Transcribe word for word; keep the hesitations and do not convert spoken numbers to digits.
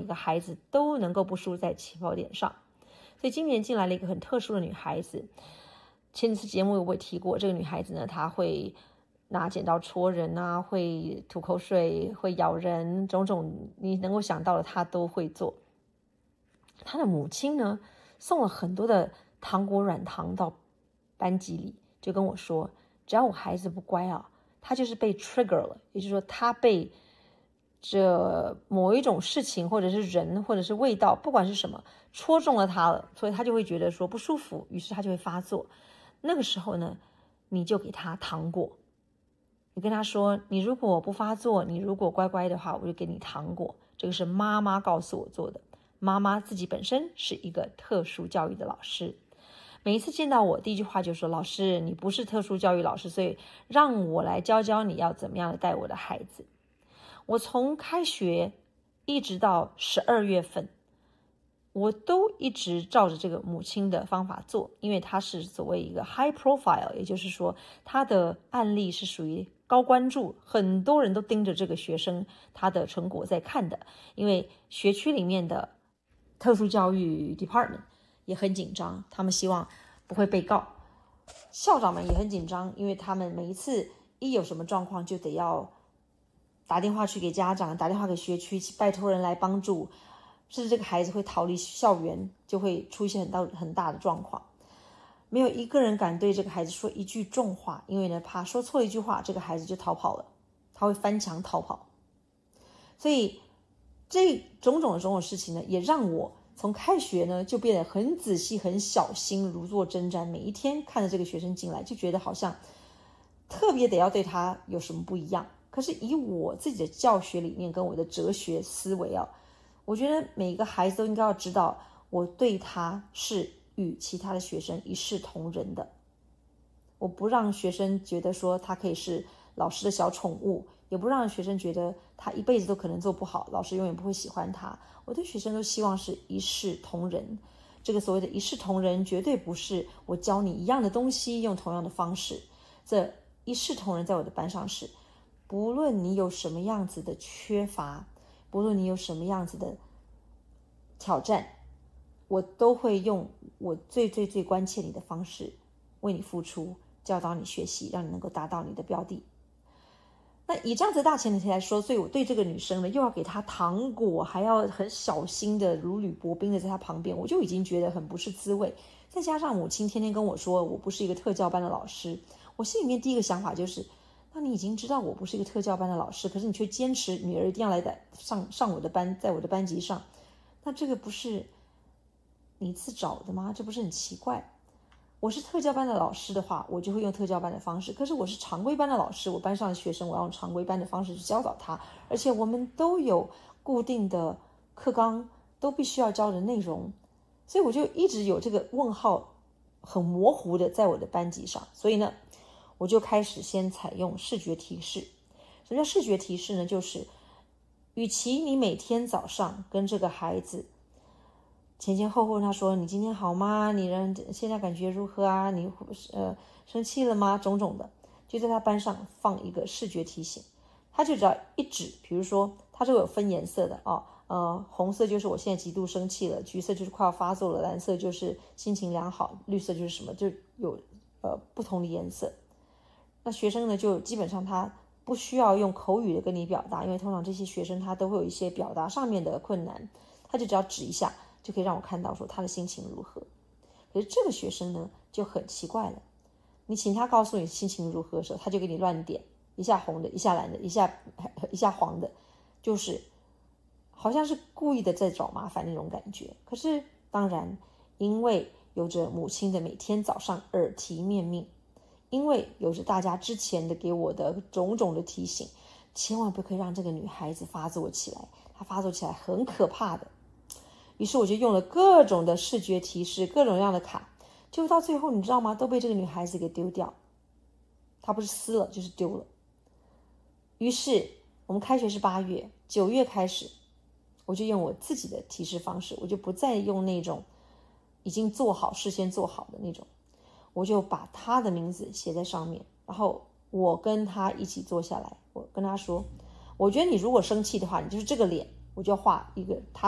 每个孩子都能够不输在起跑点上。所以今年进来了一个很特殊的女孩子，前次节目我也提过，这个女孩子呢，她会拿剪刀戳人啊，会吐口水，会咬人，种种你能够想到的她都会做。她的母亲呢，送了很多的糖果软糖到班级里，就跟我说，只要我孩子不乖啊，他就是被 trigger 了，也就是说他被这某一种事情或者是人或者是味道，不管是什么戳中了他了，所以他就会觉得说不舒服，于是他就会发作。那个时候呢，你就给他糖果，你跟他说，你如果不发作，你如果乖乖的话，我就给你糖果。这个是妈妈告诉我做的，妈妈自己本身是一个特殊教育的老师，每一次见到我第一句话就说，老师你不是特殊教育老师，所以让我来教教你要怎么样的带我的孩子。我从开学一直到十二月份，我都一直照着这个母亲的方法做，因为她是所谓一个 high profile， 也就是说她的案例是属于高关注，很多人都盯着这个学生他的成果在看的，因为学区里面的特殊教育 department 也很紧张，他们希望不会被告，校长们也很紧张，因为他们每一次一有什么状况就得要打电话去给家长，打电话给学区，拜托人来帮助，甚至这个孩子会逃离校园，就会出现很大很大的状况。没有一个人敢对这个孩子说一句重话，因为呢，怕说错一句话，这个孩子就逃跑了，他会翻墙逃跑。所以这种种的种种事情呢，也让我从开学呢就变得很仔细、很小心，如坐针毡。每一天看着这个学生进来，就觉得好像特别得要对他有什么不一样。可是以我自己的教学理念跟我的哲学思维啊，我觉得每个孩子都应该要知道，我对他是与其他的学生一视同仁的。我不让学生觉得说他可以是老师的小宠物，也不让学生觉得他一辈子都可能做不好，老师永远不会喜欢他。我对学生都希望是一视同仁。这个所谓的一视同仁，绝对不是我教你一样的东西用同样的方式。这一视同仁在我的班上是，不论你有什么样子的缺乏，不论你有什么样子的挑战，我都会用我最最最关切你的方式为你付出，教导你学习，让你能够达到你的标的。那以这样子的大前提来说，所以我对这个女生呢，又要给她糖果，还要很小心的如履薄冰的在她旁边，我就已经觉得很不是滋味。再加上母亲天天跟我说我不是一个特教班的老师，我心里面第一个想法就是，那你已经知道我不是一个特教班的老师，可是你却坚持女儿一定要来上上我的班，在我的班级上，那这个不是你自找的吗？这不是很奇怪？我是特教班的老师的话，我就会用特教班的方式，可是我是常规班的老师，我班上的学生我要用常规班的方式去教导他，而且我们都有固定的课纲，都必须要教的内容，所以我就一直有这个问号很模糊的在我的班级上。所以呢，我就开始先采用视觉提示。什么叫视觉提示呢？就是与其你每天早上跟这个孩子前前后后他说你今天好吗？你人现在感觉如何啊？你呃生气了吗？种种的，就在他班上放一个视觉提醒，他就只要一指，比如说他是有分颜色的哦，呃，红色就是我现在极度生气了，橘色就是快要发作了，蓝色就是心情良好，绿色就是什么，就有呃不同的颜色。那学生呢，就基本上他不需要用口语的跟你表达，因为通常这些学生他都会有一些表达上面的困难，他就只要指一下。就可以让我看到说他的心情如何。可是这个学生呢就很奇怪了，你请他告诉你心情如何的时候，他就给你乱点，一下红的，一下蓝的，一下一下黄的，就是好像是故意的在找麻烦那种感觉。可是当然，因为有着母亲的每天早上耳提面命，因为有着大家之前的给我的种种的提醒，千万不可以让这个女孩子发作起来，她发作起来很可怕的。于是我就用了各种的视觉提示，各种各样的卡，结果到最后你知道吗？都被这个女孩子给丢掉，她不是撕了就是丢了。于是我们开学是八月，九月开始，我就用我自己的提示方式，我就不再用那种已经做好事先做好的那种，我就把她的名字写在上面，然后我跟她一起坐下来，我跟她说，我觉得你如果生气的话，你就是这个脸，我就要画一个她